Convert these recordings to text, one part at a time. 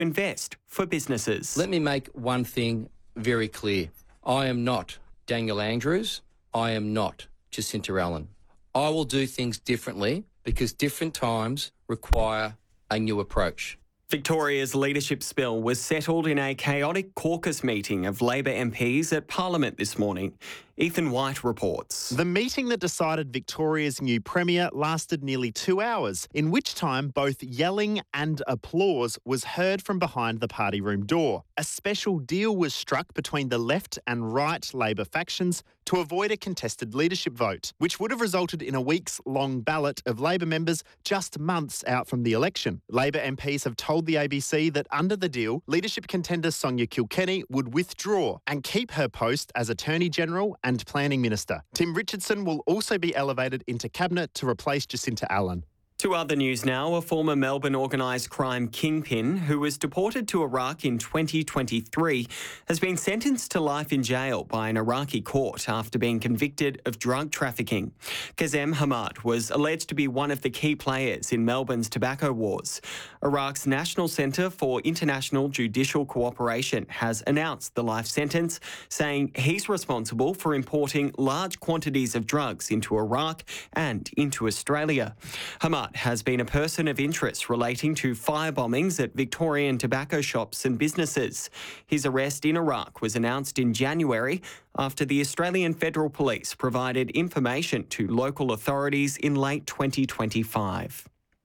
invest for businesses. Let me make one thing very clear. I am not Daniel Andrews. I am not Jacinta Allen. I will do things differently because different times require a new approach. Victoria's leadership spill was settled in a chaotic caucus meeting of Labor MPs at Parliament this morning. Ethan White reports. The meeting that decided Victoria's new Premier lasted nearly 2 hours, in which time both yelling and applause was heard from behind the party room door. A special deal was struck between the left and right Labor factions to avoid a contested leadership vote, which would have resulted in a weeks-long ballot of Labor members just months out from the election. Labor MPs have told the ABC that under the deal, leadership contender Sonia Kilkenny would withdraw and keep her post as Attorney-General and Planning Minister. Tim Richardson will also be elevated into Cabinet to replace Jacinta Allen. To other news now, a former Melbourne organised crime kingpin who was deported to Iraq in 2023 has been sentenced to life in jail by an Iraqi court after being convicted of drug trafficking. Kazem Hamad was alleged to be one of the key players in Melbourne's tobacco wars. Iraq's National Centre for International Judicial Cooperation has announced the life sentence, saying he's responsible for importing large quantities of drugs into Iraq and into Australia. Hamad has been a person of interest relating to fire bombings at Victorian tobacco shops and businesses. His arrest in Iraq was announced in January after the Australian Federal Police provided information to local authorities in late 2025.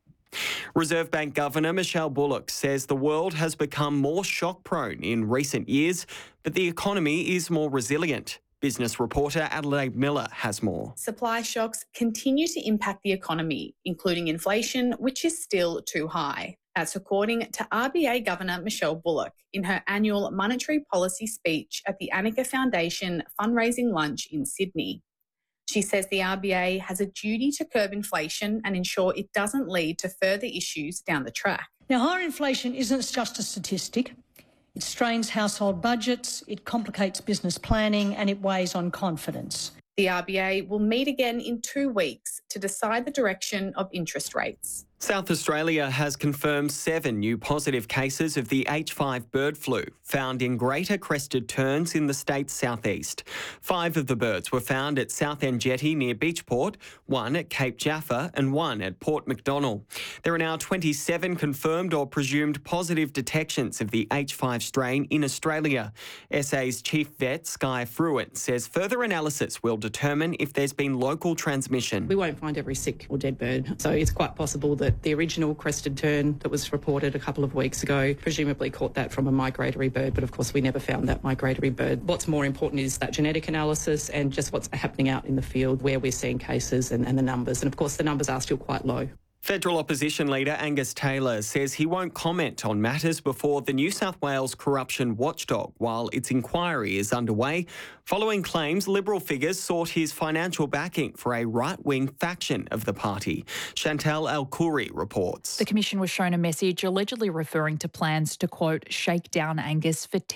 Reserve Bank Governor Michelle Bullock says the world has become more shock-prone in recent years, but the economy is more resilient. Business reporter Adelaide Miller has more. Supply shocks continue to impact the economy, including inflation, which is still too high. That's according to RBA Governor Michelle Bullock in her annual monetary policy speech at the Annika Foundation fundraising lunch in Sydney. She says the RBA has a duty to curb inflation and ensure it doesn't lead to further issues down the track. Now, higher inflation isn't just a statistic. It strains household budgets, it complicates business planning and it weighs on confidence. The RBA will meet again in 2 weeks to decide the direction of interest rates. South Australia has confirmed 7 new positive cases of the H5 bird flu found in greater crested terns in the state's southeast. 5 of the birds were found at Southend Jetty near Beachport, 1 at Cape Jaffa and 1 at Port McDonnell. There are now 27 confirmed or presumed positive detections of the H5 strain in Australia. SA's chief vet, Sky Fruin, says further analysis will determine if there's been local transmission. We won't find every sick or dead bird, so it's quite possible that the original crested tern that was reported a couple of weeks ago presumably caught that from a migratory bird, but of course we never found that migratory bird. What's more important is that genetic analysis and just what's happening out in the field where we're seeing cases and the numbers. And of course the numbers are still quite low. Federal opposition leader Angus Taylor says he won't comment on matters before the New South Wales corruption watchdog while its inquiry is underway, following claims Liberal figures sought his financial backing for a right-wing faction of the party. Chantal El-Khoury reports. The Commission was shown a message allegedly referring to plans to, quote, shake down Angus for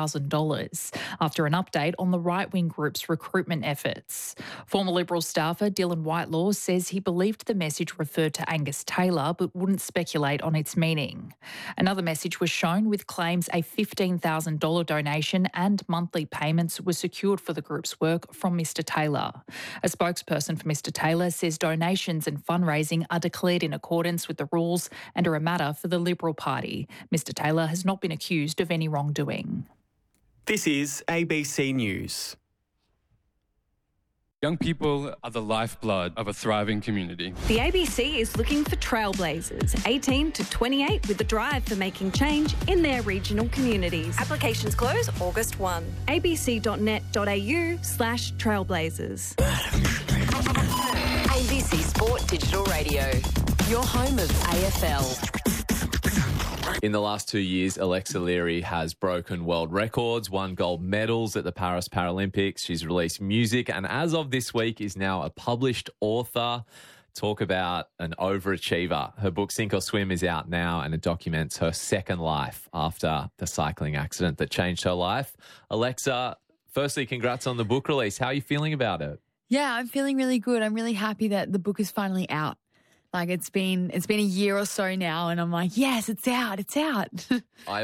$10,000 after an update on the right-wing group's recruitment efforts. Former Liberal staffer Dylan Whitelaw says he believed the message referred to Angus Taylor but wouldn't speculate on its meaning. Another message was shown with claims a $15,000 donation and monthly payments were secured for the group's work from Mr Taylor. A spokesperson for Mr Taylor says donations and fundraising are declared in accordance with the rules and are a matter for the Liberal Party. Mr Taylor has not been accused of any wrongdoing. This is ABC News. Young people are the lifeblood of a thriving community. The ABC is looking for trailblazers, 18 to 28, with a drive for making change in their regional communities. Applications close August 1. abc.net.au/trailblazers. ABC Sport Digital Radio, your home of AFL. In the last 2 years, Alexa Leary has broken world records, won gold medals at the Paris Paralympics. She's released music and as of this week is now a published author. Talk about an overachiever. Her book Sink or Swim is out now and it documents her second life after the cycling accident that changed her life. Alexa, firstly, congrats on the book release. How are you feeling about it? Yeah, I'm feeling really good. I'm really happy that the book is finally out. Like it's been a year or so now, and I'm like, yes, it's out. I